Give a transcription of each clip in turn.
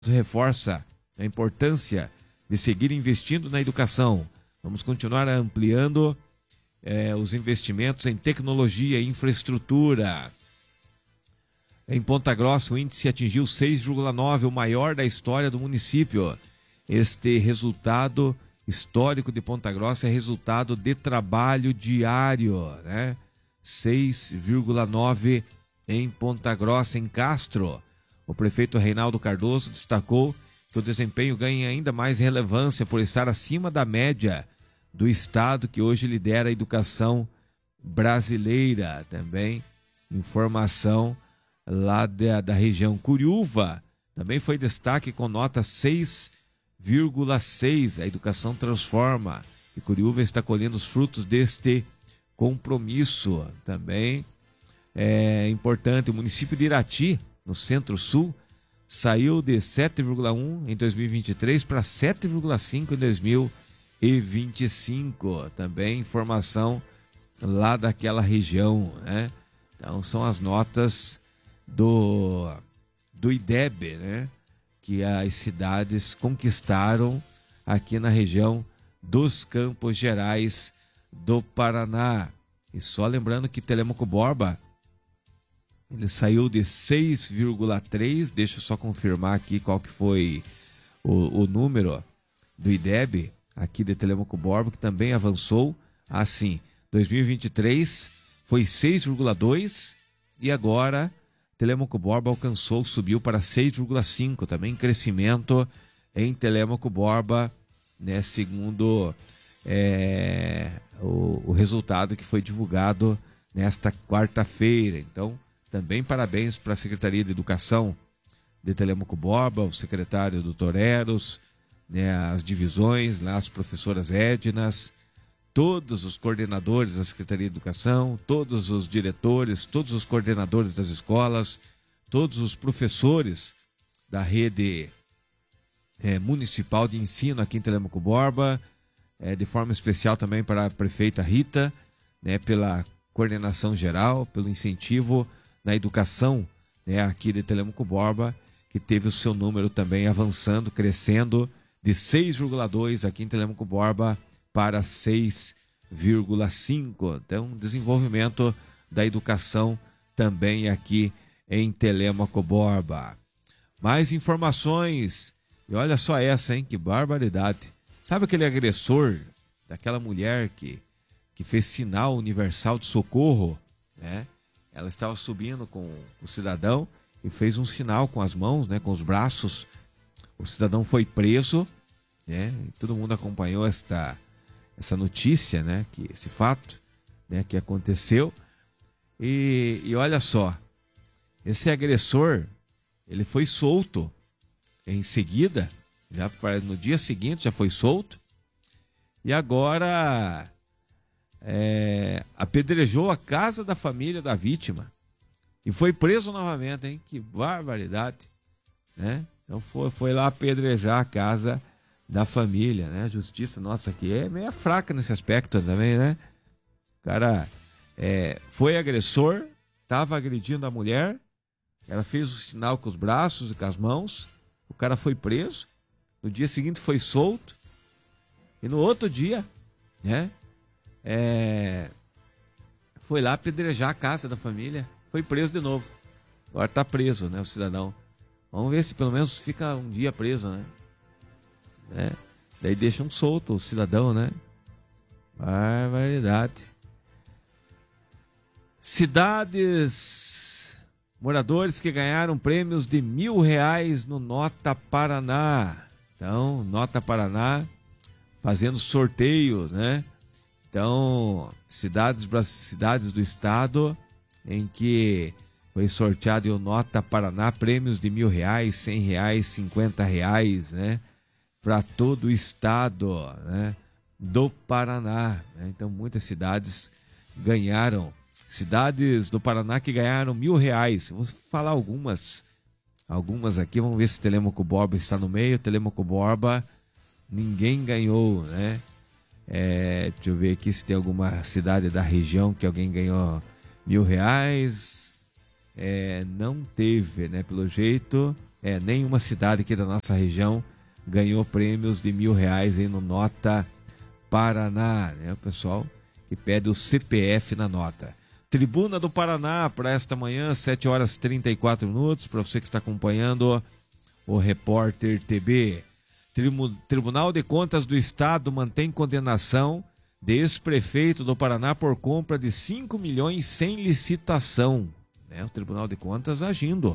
reforça a importância de seguir investindo na educação. Vamos continuar ampliando os investimentos em tecnologia e infraestrutura. Em Ponta Grossa, o índice atingiu 6,9, o maior da história do município. Este resultado histórico de Ponta Grossa é resultado de trabalho diário, né? 6,9 em Ponta Grossa. Em Castro, o prefeito Reinaldo Cardoso destacou que o desempenho ganha ainda mais relevância por estar acima da média do estado, que hoje lidera a educação brasileira. Também informação lá da região. Curiúva também foi destaque com nota 6,6. A educação transforma e Curiúva está colhendo os frutos deste compromisso. Também é importante, o município de Irati, no Centro-Sul, saiu de 7,1 em 2023 para 7,5 em 2025. Também informação lá daquela região, né? Então são as notas do IDEB, né? Que as cidades conquistaram aqui na região dos Campos Gerais do Paraná. E só lembrando que Telêmaco Borba, ele saiu de 6,3, deixa eu só confirmar aqui qual que foi o número do IDEB, aqui de Telêmaco Borba, que também avançou. Assim, 2023 foi 6,2 e agora Telêmaco Borba subiu para 6,5, também crescimento em Telêmaco Borba, né, segundo o resultado que foi divulgado nesta quarta-feira. Então, também parabéns para a Secretaria de Educação de Telêmaco Borba, o secretário Dr. Eros, né, as divisões, lá as professoras Ednas, todos os coordenadores da Secretaria de Educação, todos os diretores, todos os coordenadores das escolas, todos os professores da rede municipal de ensino aqui em Telêmaco Borba, de forma especial também para a prefeita Rita, né, pela coordenação geral, pelo incentivo na educação, né, aqui de Telêmaco Borba, que teve o seu número também avançando, crescendo de 6,2 aqui em Telêmaco Borba para 6,5. Então, desenvolvimento da educação também aqui em Telêmaco Borba. Mais informações, e olha só essa, hein, que barbaridade. Sabe aquele agressor daquela mulher que fez sinal universal de socorro, né? Ela estava subindo com o cidadão e fez um sinal com as mãos, né, com os braços. O cidadão foi preso, né? E todo mundo acompanhou essa notícia, né, esse fato, né, que aconteceu. E olha só, esse agressor, ele foi solto em seguida, no dia seguinte já foi solto, e agora apedrejou a casa da família da vítima e foi preso novamente, hein? Que barbaridade, né? Então foi lá apedrejar a casa da família, né? A justiça nossa aqui é meio fraca nesse aspecto também, né? O cara foi agressor, estava agredindo a mulher, ela fez o sinal com os braços e com as mãos, o cara foi preso, no dia seguinte foi solto, e no outro dia, né, foi lá apedrejar a casa da família, foi preso de novo. Agora tá preso, né, o cidadão. Vamos ver se pelo menos fica um dia preso, né? Daí deixam solto o cidadão, né? Barbaridade. Cidades, moradores que ganharam prêmios de R$1.000 no Nota Paraná. Então, Nota Paraná fazendo sorteios, né? Então, cidades do estado em que foi sorteado o Nota Paraná, prêmios de R$1.000, R$100, R$50, né? Para todo o estado, né, do Paraná, né? Então, muitas cidades ganharam. Cidades do Paraná que ganharam R$1.000. Vou falar algumas aqui. Vamos ver se Telêmaco Borba está no meio. Telêmaco Borba, ninguém ganhou, né? Deixa eu ver aqui se tem alguma cidade da região que alguém ganhou R$1.000. Não teve, né? Pelo jeito, Nenhuma cidade aqui da nossa região ganhou prêmios de R$ 1.000 aí no Nota Paraná, né? O pessoal que pede o CPF na nota. Tribuna do Paraná para esta manhã, 7h34, para você que está acompanhando o Repórter TB. Tribunal de Contas do Estado mantém condenação de ex-prefeito do Paraná por compra de 5 milhões sem licitação, né? O Tribunal de Contas agindo.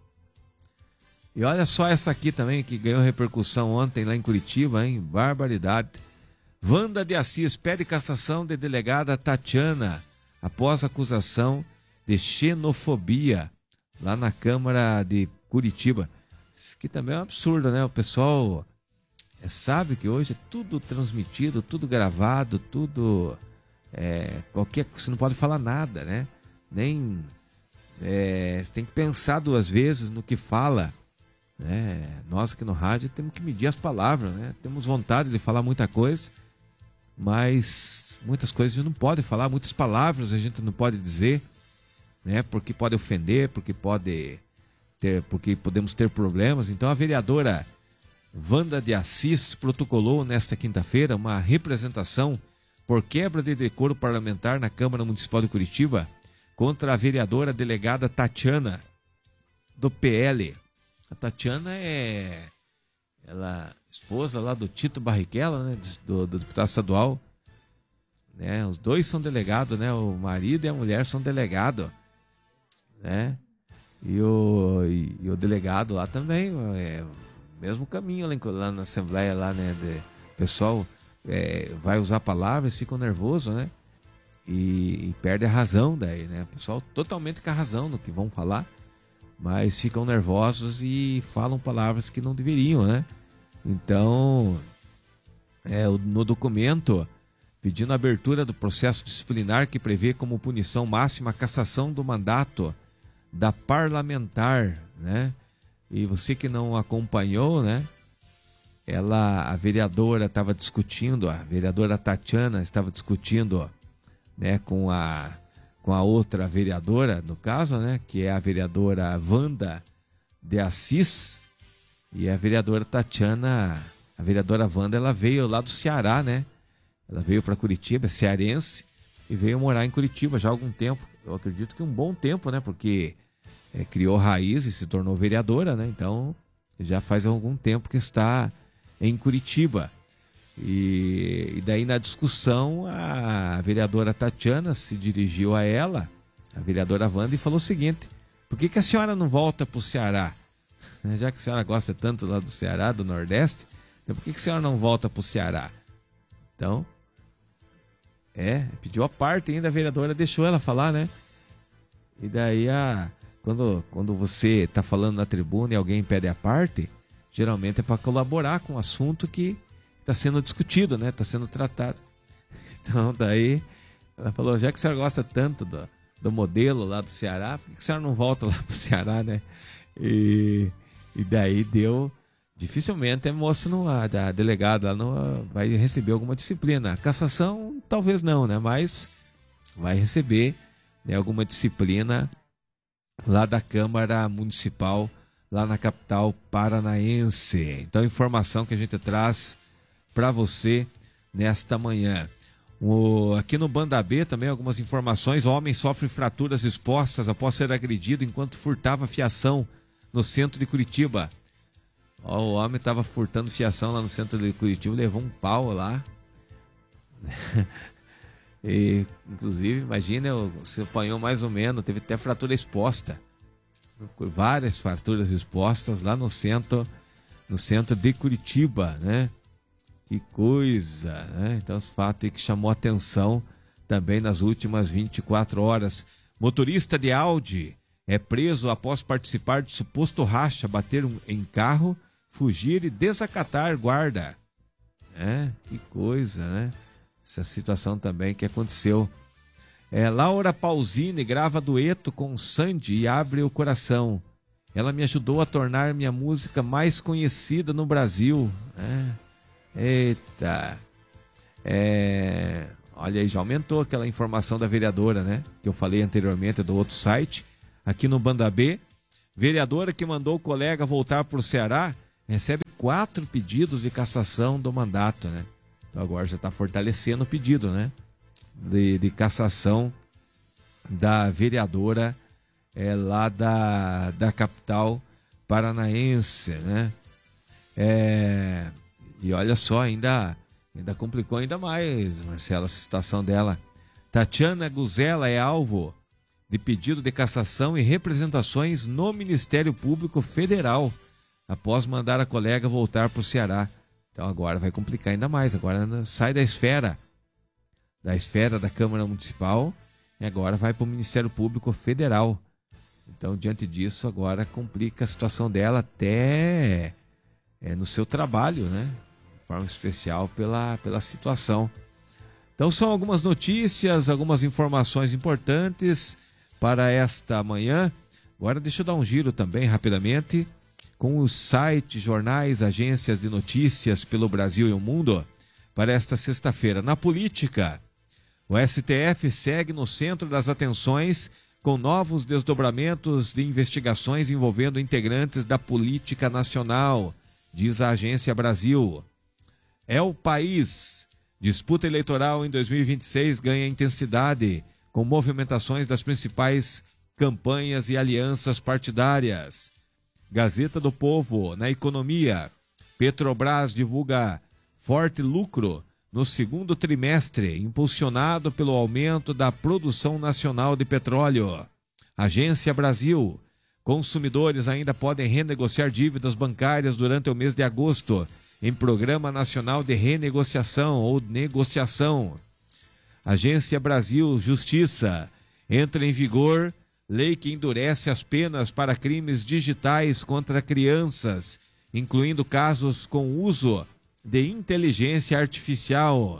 E olha só essa aqui também, que ganhou repercussão ontem lá em Curitiba, hein? Barbaridade. Wanda de Assis pede cassação de delegada Tatiana após acusação de xenofobia lá na Câmara de Curitiba. Isso aqui também é um absurdo, né? O pessoal sabe que hoje é tudo transmitido, tudo gravado, tudo... você não pode falar nada, né? Você tem que pensar duas vezes no que fala. Nós aqui no rádio temos que medir as palavras, né? Temos vontade de falar muita coisa, mas muitas coisas a gente não pode falar, muitas palavras a gente não pode dizer, né? Porque pode ofender, porque podemos ter problemas. Então a vereadora Wanda de Assis protocolou nesta quinta-feira uma representação por quebra de decoro parlamentar na Câmara Municipal de Curitiba contra a vereadora delegada Tatiana, do PL. A Tatiana ela esposa lá do Tito Barrichello, né, do deputado estadual, né? Os dois são delegados, né? O marido e a mulher são delegados, né? E o delegado lá também, mesmo caminho lá na Assembleia, lá, né? O pessoal vai usar palavras, ficam nervosos, né? E perde a razão daí, né? O pessoal totalmente com a razão no que vão falar, mas ficam nervosos e falam palavras que não deveriam, né? Então, no documento, pedindo a abertura do processo disciplinar que prevê como punição máxima a cassação do mandato da parlamentar, né? E você que não acompanhou, né? A vereadora estava discutindo, a vereadora Tatiana estava discutindo, né, com a outra vereadora, no caso, né, que é a vereadora Wanda de Assis, e a vereadora Tatiana, a vereadora Wanda, ela veio lá do Ceará, né? Ela veio para Curitiba, é cearense, e veio morar em Curitiba já há algum tempo. Eu acredito que um bom tempo, né? Porque criou raiz e se tornou vereadora, né? Então, já faz algum tempo que está em Curitiba. E daí na discussão a vereadora Tatiana se dirigiu a ela, a vereadora Wanda, e falou o seguinte: por que a senhora não volta para o Ceará? Já que a senhora gosta tanto lá do Ceará, do Nordeste, então por que a senhora não volta para o Ceará? Então, pediu a parte ainda, a vereadora deixou ela falar, né? E daí, quando você está falando na tribuna e alguém pede a parte, geralmente é para colaborar com o assunto que está sendo discutido, né? Está sendo tratado. Então, daí, ela falou: já que a senhora gosta tanto do modelo lá do Ceará, por que a senhora não volta lá para o Ceará, né? E daí dificilmente a moça, a delegada não vai receber alguma disciplina. A cassação, talvez não, né? Mas vai receber, né, alguma disciplina lá da Câmara Municipal, lá na capital paranaense. Então, informação que a gente traz para você nesta manhã. Aqui no Banda B também algumas informações. O homem sofre fraturas expostas após ser agredido enquanto furtava fiação no centro de Curitiba. O homem estava furtando fiação lá no centro de Curitiba, levou um pau lá. E, inclusive, imagina, se apanhou mais ou menos, teve até fratura exposta. Várias fraturas expostas lá no centro de Curitiba, né? Que coisa, né? Então, o fato que chamou atenção também nas últimas 24 horas. Motorista de Audi é preso após participar de suposto racha, bater em carro, fugir e desacatar guarda. Que coisa, né? Essa situação também que aconteceu. Laura Pausini grava dueto com Sandy e abre o coração. Ela me ajudou a tornar minha música mais conhecida no Brasil. Eita. Olha aí, já aumentou aquela informação da vereadora, né? Que eu falei anteriormente do outro site. Aqui no Banda B, Vereadora que mandou o colega voltar para o Ceará recebe 4 pedidos de cassação do mandato, né? Então agora já está fortalecendo o pedido, né? De cassação da vereadora lá da capital paranaense, né? E olha só, ainda complicou ainda mais, Marcelo, a situação dela. Tatiana Guzela é alvo de pedido de cassação e representações no Ministério Público Federal após mandar a colega voltar para o Ceará. Então agora vai complicar ainda mais, agora sai da esfera da Câmara Municipal e agora vai para o Ministério Público Federal. Então, diante disso, agora complica a situação dela até no seu trabalho, né? De forma especial pela situação. Então, são algumas notícias, algumas informações importantes para esta manhã. Agora, deixa eu dar um giro também, rapidamente, com os sites, jornais, agências de notícias pelo Brasil e o mundo para esta sexta-feira. Na política, o STF segue no centro das atenções com novos desdobramentos de investigações envolvendo integrantes da política nacional, diz a Agência Brasil. É o país. Disputa eleitoral em 2026 ganha intensidade, com movimentações das principais campanhas e alianças partidárias. Gazeta do Povo, na economia, Petrobras divulga forte lucro no segundo trimestre, impulsionado pelo aumento da produção nacional de petróleo. Agência Brasil, consumidores ainda podem renegociar dívidas bancárias durante o mês de agosto, em Programa Nacional de Renegociação ou Negociação. Agência Brasil Justiça, entra em vigor lei que endurece as penas para crimes digitais contra crianças, incluindo casos com uso de inteligência artificial.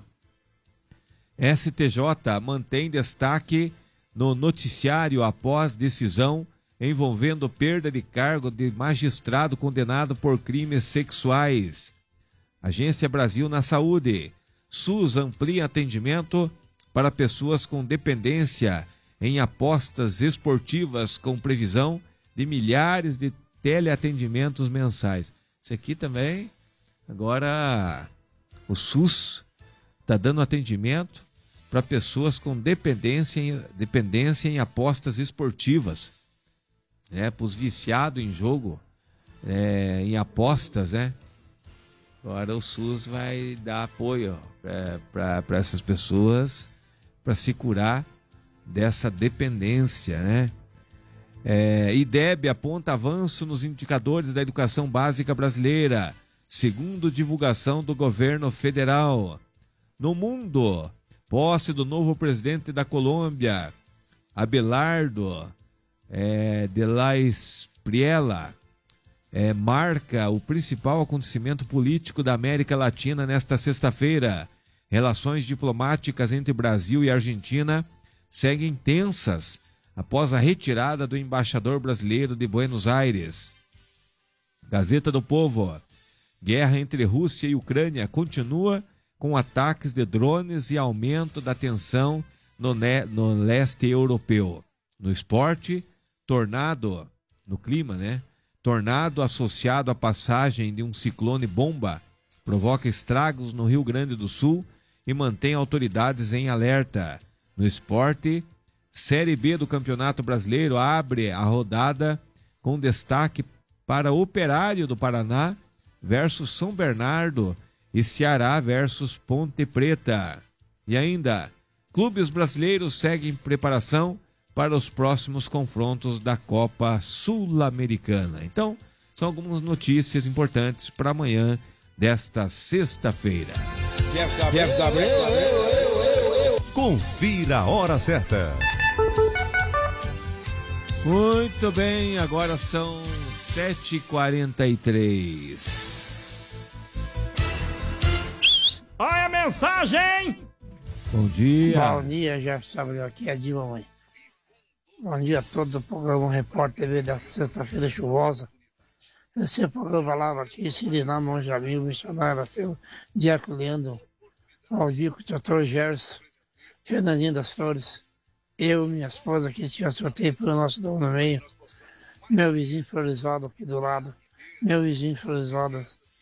STJ mantém destaque no noticiário após decisão envolvendo perda de cargo de magistrado condenado por crimes sexuais. Agência Brasil na Saúde. SUS amplia atendimento para pessoas com dependência em apostas esportivas com previsão de milhares de teleatendimentos mensais. Isso aqui também, agora o SUS está dando atendimento para pessoas com dependência em apostas esportivas, para os viciados em jogo, em apostas, né? Agora o SUS vai dar apoio para essas pessoas para se curar dessa dependência, né? IDEB aponta avanço nos indicadores da educação básica brasileira, segundo divulgação do governo federal. No mundo, posse do novo presidente da Colômbia, Abelardo de la Espriella, marca o principal acontecimento político da América Latina nesta sexta-feira. Relações diplomáticas entre Brasil e Argentina seguem tensas após a retirada do embaixador brasileiro de Buenos Aires. Gazeta do Povo. Guerra entre Rússia e Ucrânia continua com ataques de drones e aumento da tensão no leste europeu. No esporte, tornado, no clima, né? Tornado associado à passagem de um ciclone bomba provoca estragos no Rio Grande do Sul e mantém autoridades em alerta. No esporte, Série B do Campeonato Brasileiro abre a rodada com destaque para Operário do Paraná versus São Bernardo e Ceará versus Ponte Preta. E ainda, clubes brasileiros seguem preparação para os próximos confrontos da Copa Sul-Americana. Então, são algumas notícias importantes para amanhã desta sexta-feira. Confira a hora certa. Muito bem, agora são 7h43. Olha a mensagem! Bom dia. Bom dia, Jefferson Abreu, aqui é Dilma, mãe. Bom dia a todos do programa Repórter TV dessa sexta-feira chuvosa. Esse programa falava aqui, Sirinal Monjamin, o missionário nasceu Diaco Leandro, Valdir, Dr. Gerson, Fernandinho das Flores, eu e minha esposa que tinha sorteio pelo nosso dono no meio. meu vizinho Floresvaldo aqui do lado, meu vizinho Floresvaldo